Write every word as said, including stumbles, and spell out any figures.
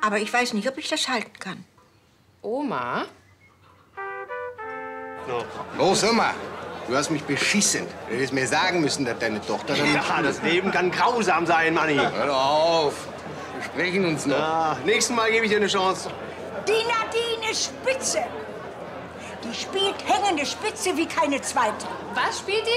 Aber ich weiß nicht, ob ich das halten kann. Oma? No. Los, hör mal. Du hast mich beschissen. Du hättest mir sagen müssen, dass deine Tochter... Ja, das Leben kann grausam sein, Manni. Hör doch auf. Wir sprechen uns noch. Ja, nächstes Mal gebe ich dir eine Chance. Die Nadine Spitze. Die spielt hängende Spitze wie keine zweite. Was spielt die?